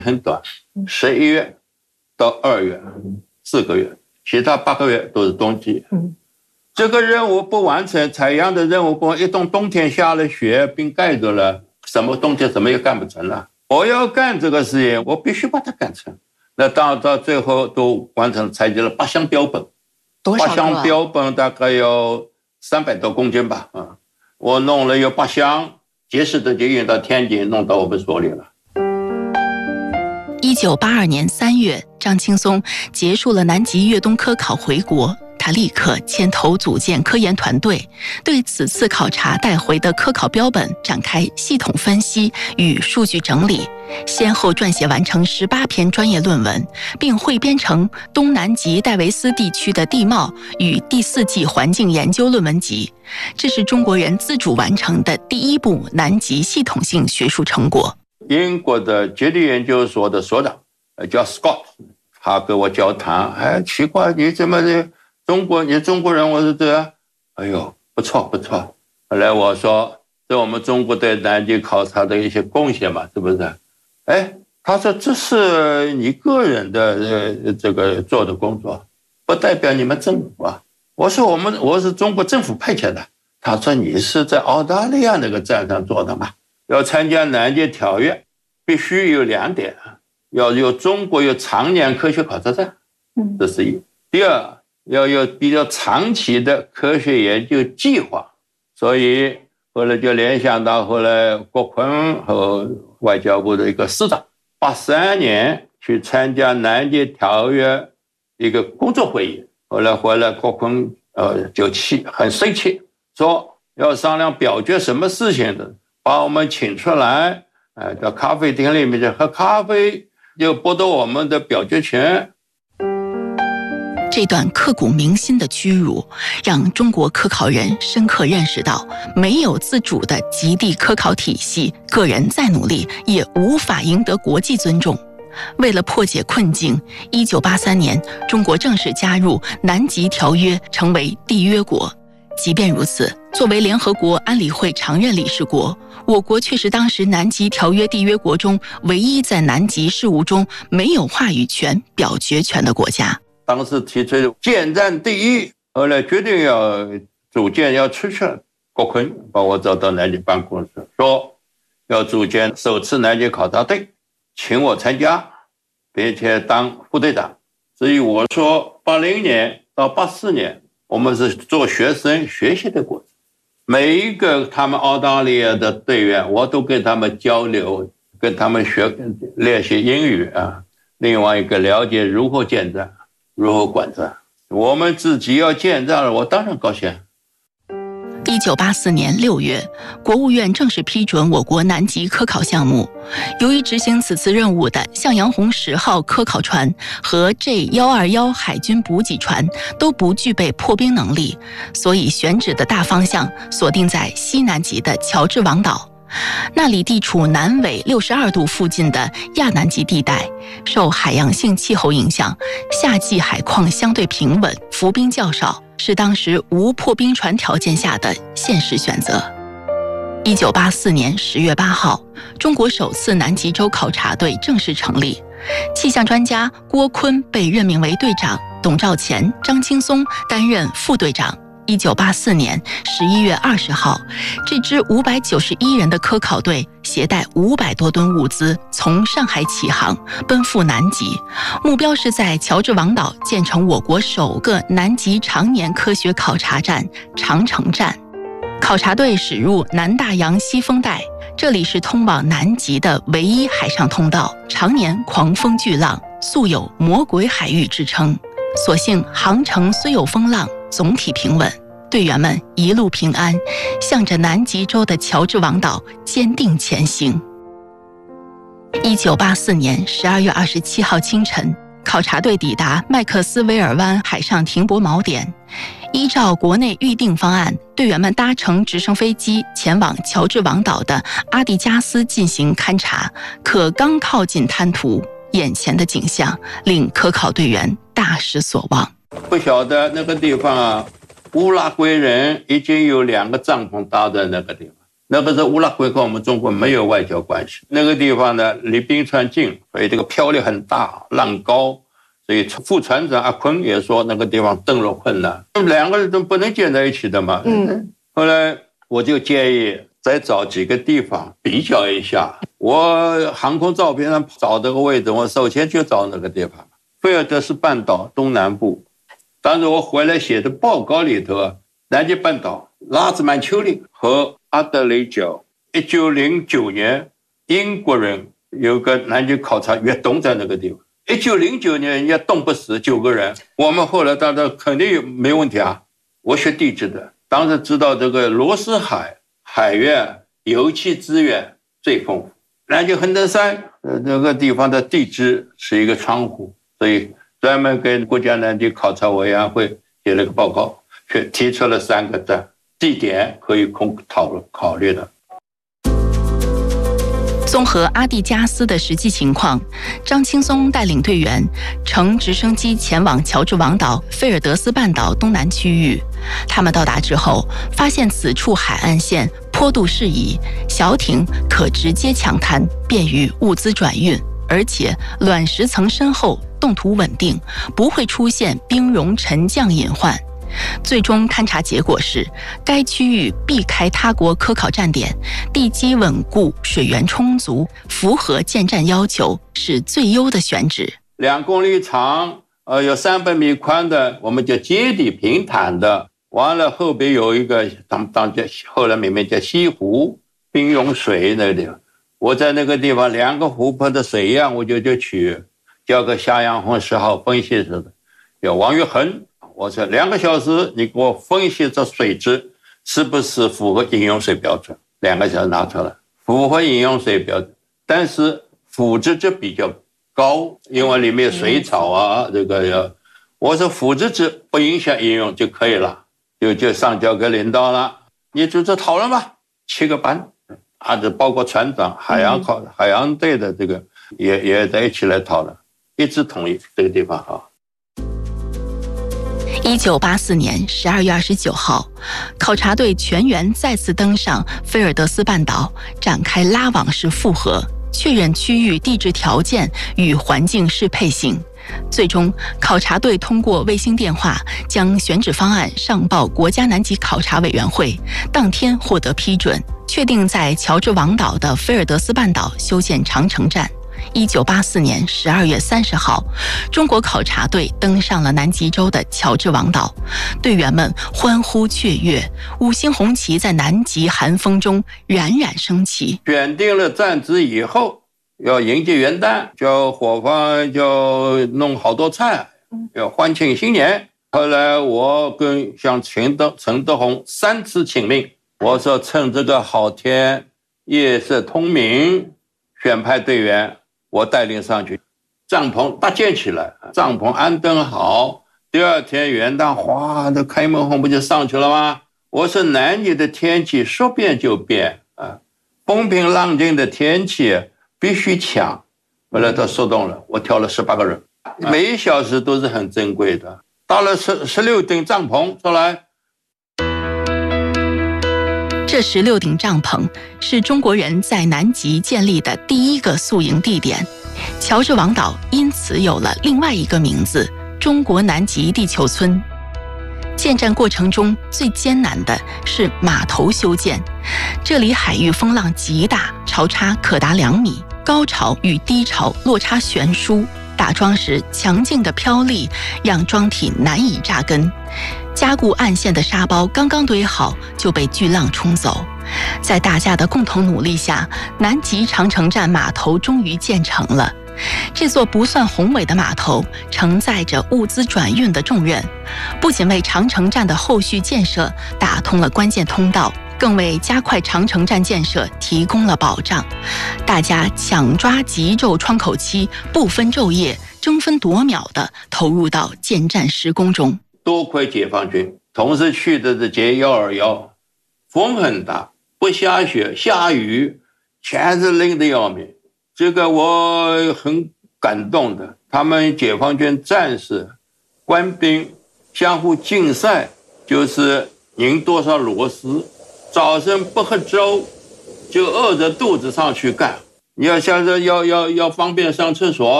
很短，11月到2月4个月，其他8个月都是冬季。这个任务不完成，采样的任务不完成，一到冬天下了雪并盖住了，什么冬天什么也干不成了。我要干这个事情，我必须把它干成。那到最后都完成，采集了8箱标本。 多少个？8 箱标本大概有300多公斤吧。我弄了有8箱，及时的就运到天津，弄到我们所里了。 1982年3月，张青松结束了南极越冬科考回国，他立刻牵头组建科研团队，对此次考察带回的科考标本展开系统分析与数据整理，先后撰写完成18篇专业论文，并汇编成《东南极戴维斯地区的地貌与第4纪环境研究论文集》，这是中国人自主完成的第一部南极系统性学术成果。 英国的极地研究所的所长叫 Scott， 他跟我交谈，奇怪，你怎么的？你中国人？我说对啊。哎呦，不错不错。后来我说，这我们中国对南极考察的一些贡献嘛，是不是？他说这是你个人的这个做的工作，不代表你们政府啊。我说我是中国政府派遣的。他说你是在澳大利亚那个站上做的嘛？要参加南极条约，必须有2点，要有中国有常年科学考察站，这是一。第二，要有比较长期的科学研究计划。所以后来就联想到后来郭坤和外交部的一个司长，83年去参加南极条约一个工作会议，后来回来郭坤就很生气，说要商量表决什么事情的，把我们请出来，到咖啡厅里面去喝咖啡，就剥夺我们的表决权。 这段刻骨铭心的屈辱，让中国科考人深刻认识到，没有自主的极地科考体系，个人再努力也无法赢得国际尊重。为了破解困境，1983年，中国正式加入南极条约，成为缔约国。即便如此，作为联合国安理会常任理事国，我国却是当时南极条约缔约国中唯一在南极事务中没有话语权、表决权的国家。 当时提出建站第一，后来决定要组建要出去了。郭坤把我找到南极办公室，说要组建首次南极考察队，请我参加，并且当副队长。至于我说80年到84年，我们是做学生学习的过程，每一个他们澳大利亚的队员，我都跟他们交流，跟他们练习英语啊。另外一个了解如何建站，如何管站。我们自己要建站了，我当然高兴。 1984年6月，国务院正式批准我国南极科考项目。由于执行此次任务的向阳红10号科考船和 J121 海军补给船都不具备破冰能力，所以选址的大方向锁定在西南极的乔治王岛。那里地处南纬62度附近的亚南极地带，受海洋性气候影响，夏季海况相对平稳，浮冰较少，是当时无破冰船条件下的现实选择。1984年10月8号，中国首次南极洲考察队正式成立，气象专家郭坤被任命为队长，董兆乾、张青松担任副队长。1984年11月20号，这支591人的科考队携带500多吨物资从上海起航，奔赴南极，目标是在乔治王岛建成我国首个南极常年科学考察站——长城站。考察队驶入南大洋西风带，这里是通往南极的唯一海上通道，常年狂风巨浪，素有“魔鬼海域”之称。所幸航程虽有风浪，总体平稳，队员们一路平安，向着南极洲的乔治王岛坚定前行。1984年12月27号清晨，考察队抵达麦克斯韦尔湾海上停泊锚点。依照国内预定方案，队员们搭乘直升飞机前往乔治王岛的阿迪加斯进行勘察，可刚靠近滩涂，眼前的景象令科考队员大失所望。 不晓得那个地方啊，乌拉圭人已经有2个帐篷搭在那个地方， 那个是乌拉圭和我们中国没有外交关系。那个地方呢，离冰川近，所以这个漂力很大，浪高。所以副船长阿坤也说那个地方登陆困难，两个人都不能建在一起的嘛。后来我就建议再找几个地方比较一下。我航空照片上找这个位置，我首先就找那个地方，菲尔德斯半岛东南部。当时我回来写的报告里头，南极半岛、拉兹曼丘陵和阿德雷角，1909年英国人有个南极考察越冬在那个地方。1909年人家冻不死9个人，我们后来当然肯定没问题啊。我学地质的，当时知道这个罗斯海海源油气资源最丰富，南极恒登山那个地方的地质是一个窗户，所以专门跟国家南极考察委员会写了个报告，却提出了3个地点可以考虑的。 综合阿蒂加斯的实际情况，张青松带领队员乘直升机前往乔治王岛、菲尔德斯半岛东南区域。他们到达之后，发现此处海岸线坡度适宜，小艇可直接抢滩，便于物资转运，而且卵石层深厚，冻土稳定，不会出现冰融沉降隐患。最终勘察结果是，该区域避开他国科考站点，地基稳固，水源充足，符合建站要求，是最优的选址。 2公里长，有300米宽的，我们叫阶底平坦的。完了后边有一个后来名叫西湖，冰融水那个地方。我在那个地方2个湖泊的水样，我就取，交给夏阳红10号分析师的，有王玉恒。我说2个小时，你给我分析这水质是不是符合饮用水标准？2个小时拿出来，符合饮用水标准，但是腐殖值比较高，因为里面有水草啊，这个我说腐殖值不影响饮用就可以了，就上交给领导了，你就这讨论吧。7个班，这包括船长、海洋队的这个也在一起来讨论，一致同意这个地方好。 1984年12月29号，考察队全员再次登上菲尔德斯半岛，展开拉网式复核，确认区域地质条件与环境适配性。最终，考察队通过卫星电话将选址方案上报国家南极考察委员会，当天获得批准，确定在乔治王岛的菲尔德斯半岛修建长城站。1984年12月30号，中国考察队登上了南极洲的乔治王岛，队员们欢呼雀跃，5星红旗在南极寒风中冉冉升起。 选定了站址以后，要迎接元旦，叫伙房就弄好多菜，要欢庆新年。后来我跟像陈德宏3次请命，我说趁这个好天，夜色通明，选派队员。我带领上去，帐篷搭建起来，帐篷安顿好。第2天元旦，哗，那开门红不就上去了吗？我说南极的天气说变就变啊，风平浪静的天气必须抢。后来他说动了，我挑了18个人，每1小时都是很珍贵的。搭了16顶帐篷出来。 这16顶帐篷是中国人在南极建立的第1个宿营地点，乔治王岛因此有了另外一个名字——中国南极地球村。建站过程中最艰难的是码头修建，这里海域风浪极大，潮差可达2米，高潮与低潮落差悬殊，打桩时强劲的飘力让桩体难以扎根。加固岸线的沙包刚刚堆好就被巨浪冲走，在大家的共同努力下，南极长城站码头终于建成了。这座不算宏伟的码头承载着物资转运的重任，不仅为长城站的后续建设打通了关键通道，更为加快长城站建设提供了保障。大家抢抓极昼窗口期，不分昼夜，争分夺秒地投入到建站施工中。 多亏解放军，同时去的是捷121，风很大，不下雪，下雨，全是冷得要命。这个我很感动的，他们解放军战士、官兵相互竞赛，就是拧多少螺丝。早晨不喝粥， 就饿着肚子上去干。你要像这要方便上厕所，